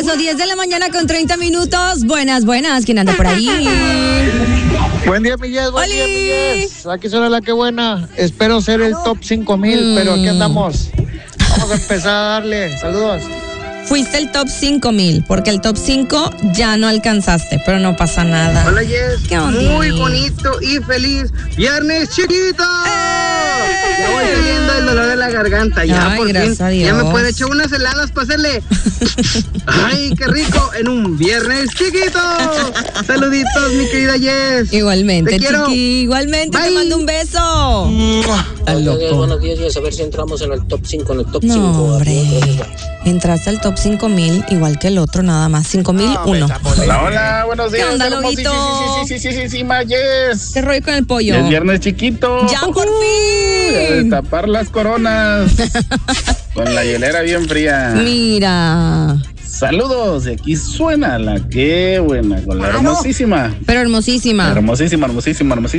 eso, 10 de la mañana con 30 minutos. Buenas, ¿quién anda por ahí? Buen día, Miguel, buen día, Miguel. Aquí suena la que buena. Espero ser el top 5000, pero aquí andamos. Vamos a empezar a darle. Saludos. Fuiste el top 5000, porque el top 5 ya no alcanzaste, pero no pasa nada. Hola, Jess. ¿Qué onda? Muy bonito y feliz viernes chiquito. Ya voy saliendo el dolor de la garganta. Ya, ay, por gracias fin. a Dios. Ya me puede echar unas heladas para hacerle. Ay, qué rico en un viernes chiquito. Saluditos, mi querida Jess. Igualmente, Te quiero. Chiqui. Igualmente, Bye. te mando un beso. Estás loco. Buenos días, Jess. A ver si entramos en el top 5, en el top No, 5. hombre. Entraste al top 5000, igual que el otro, nada más. 5001. Hola, buenos días. ¿Qué onda, Lobito? Sí, Mayes. ¿Qué rollo con el pollo? El viernes chiquito. ¡Ya por A fin! destapar las coronas. Con la hielera bien fría. Mira. Saludos. Y aquí suena la que buena. Con la hermosísima. Pero hermosísima. Hermosísima. Yes,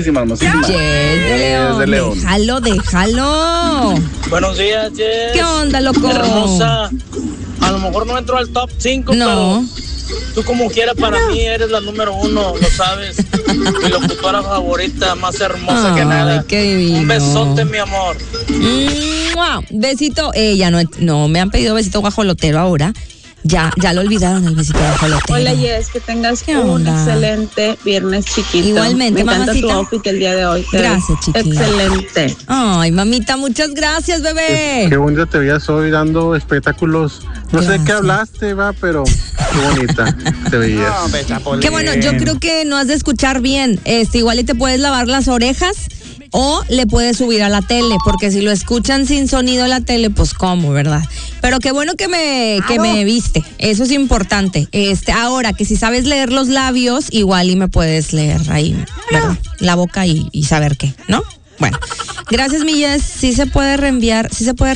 de León. Déjalo. Buenos días, Jess. ¿Qué onda, loco? Hermosa. A lo mejor no entro al top 5, No. pero tú como quieras, para mí eres la número 1, lo sabes. Mi locutora favorita, más hermosa que nada. Ay, qué divino. Un besote, mi amor. ¡Mua! Besito. Ya no me han pedido besito guajolotero ahora. Ya lo olvidaron el besito guajolotero. Hola, Jess, que tengas ¿Qué un onda? excelente viernes chiquito. Igualmente, me encanta mamacita. tu outfit el día de hoy. Gracias, chiquilla. Excelente. Ay, mamita, muchas gracias, bebé. Qué bonita te veías hoy dando espectáculos. No sé de qué Gracias. hablaste, pero qué bonita te veías. Qué bueno, yo creo que no has de escuchar bien. Igual y te puedes lavar las orejas o le puedes subir a la tele, porque si lo escuchan sin sonido la tele, pues cómo, ¿verdad? Pero qué bueno que me viste. Eso es importante. Ahora que si sabes leer los labios, igual y me puedes leer ahí, ¿verdad? La boca y saber qué, ¿no? Bueno, gracias, Millas. Sí se puede reenviar, sí se puede